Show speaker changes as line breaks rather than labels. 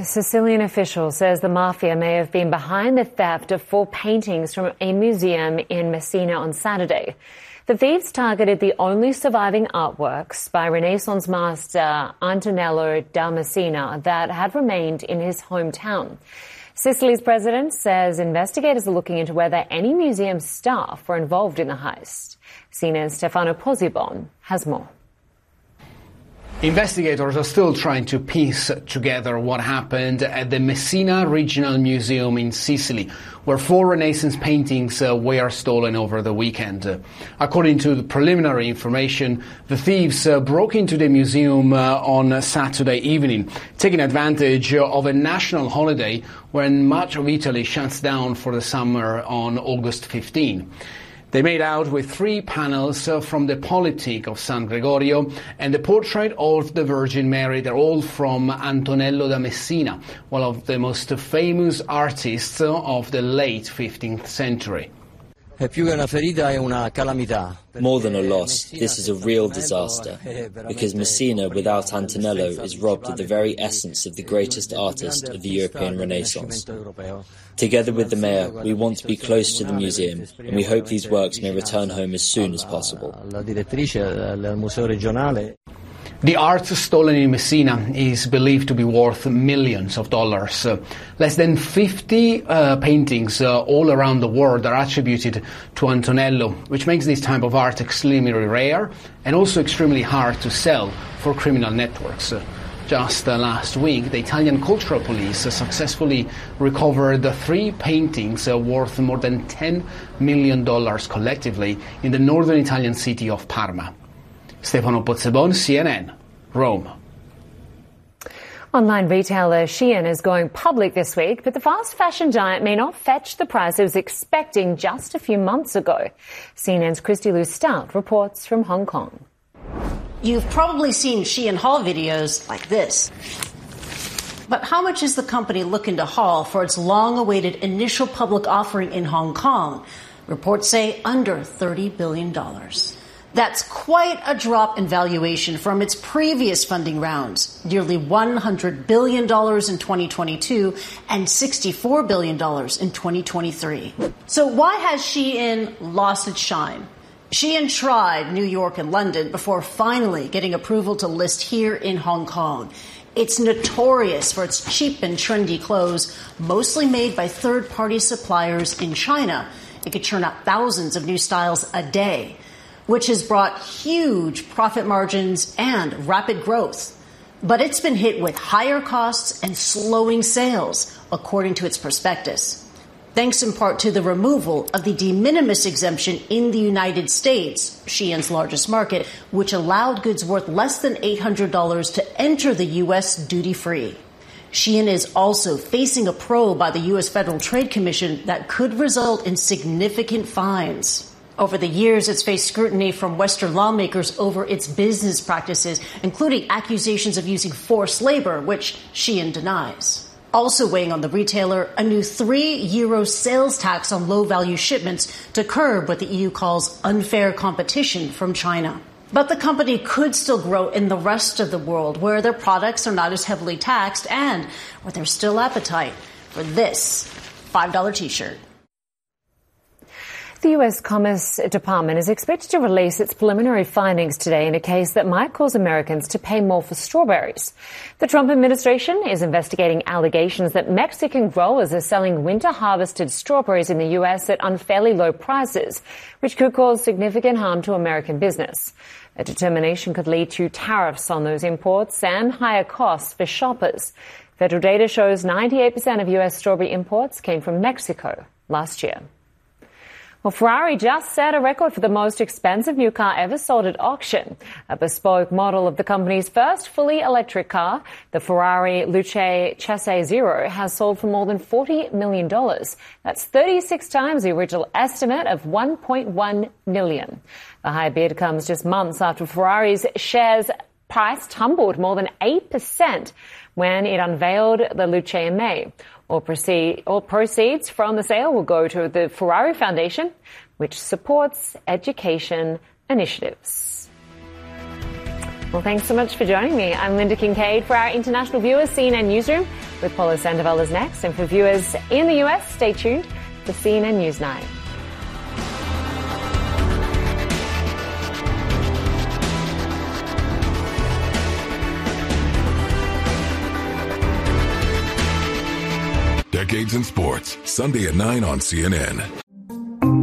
A Sicilian official says the mafia may have been behind the theft of 4 paintings from a museum in Messina on Saturday. The thieves targeted the only surviving artworks by Renaissance master Antonello da Messina that had remained in his hometown. Sicily's president says investigators are looking into whether any museum staff were involved in the heist. CNN's Stefano Pozzebon has more.
Investigators are still trying to piece together what happened at the Messina Regional Museum in Sicily, where 4 Renaissance paintings were stolen over the weekend. According to the preliminary information, the thieves broke into the museum on Saturday evening, taking advantage of a national holiday when much of Italy shuts down for the summer on August 15. They made out with 3 panels from the Politic of San Gregorio and the portrait of the Virgin Mary. They're all from Antonello da Messina, one of the most famous artists of the late 15th century.
More than a loss, this is a real disaster, because Messina without Antonello is robbed of the very essence of the greatest artist of the European Renaissance. Together with the mayor, we want to be close to the museum, and we hope these works may return home as soon as possible.
The art stolen in Messina is believed to be worth millions of dollars. Less than 50 paintings all around the world are attributed to Antonello, which makes this type of art extremely rare and also extremely hard to sell for criminal networks. Just last week, the Italian Cultural Police successfully recovered 3 paintings worth more than $10 million collectively in the northern Italian city of Parma. Stefano Pozzebon, CNN, Rome.
Online retailer Shein is going public this week, but the fast fashion giant may not fetch the price it was expecting just a few months ago. CNN's Christy Lou Stout reports from Hong Kong.
You've probably seen Shein haul videos like this. But how much is the company looking to haul for its long-awaited initial public offering in Hong Kong? Reports say under $30 billion. That's quite a drop in valuation from its previous funding rounds, nearly $100 billion in 2022 and $64 billion in 2023. So why has Shein lost its shine? Shein tried New York and London before finally getting approval to list here in Hong Kong. It's notorious for its cheap and trendy clothes, mostly made by third-party suppliers in China. It could churn out thousands of new styles a day, which has brought huge profit margins and rapid growth. But it's been hit with higher costs and slowing sales, according to its prospectus, thanks in part to the removal of the de minimis exemption in the United States, Shein's largest market, which allowed goods worth less than $800 to enter the U.S. duty-free. Shein is also facing a probe by the U.S. Federal Trade Commission that could result in significant fines. Over the years, it's faced scrutiny from Western lawmakers over its business practices, including accusations of using forced labor, which Shein denies. Also weighing on the retailer, a new €3 sales tax on low-value shipments to curb what the EU calls unfair competition from China. But the company could still grow in the rest of the world, where their products are not as heavily taxed and where there's still appetite for this $5 T-shirt.
The U.S. Commerce Department is expected to release its preliminary findings today in a case that might cause Americans to pay more for strawberries. The Trump administration is investigating allegations that Mexican growers are selling winter-harvested strawberries in the U.S. at unfairly low prices, which could cause significant harm to American business. A determination could lead to tariffs on those imports and higher costs for shoppers. Federal data shows 98% of U.S. strawberry imports came from Mexico last year. Well, Ferrari just set a record for the most expensive new car ever sold at auction. A bespoke model of the company's first fully electric car, the Ferrari Luce Chase Zero, has sold for more than $40 million. That's 36 times the original estimate of $1.1 million. The high bid comes just months after Ferrari's shares price tumbled more than 8% when it unveiled the Luce in May. All proceeds from the sale will go to the Ferrari Foundation, which supports education initiatives. Well, thanks so much for joining me. I'm Linda Kincaid. For our international viewers, CNN Newsroom with Paulo Sandoval is next. And for viewers in the US, stay tuned to CNN News 9.
Decades in Sports, Sunday at 9 on CNN.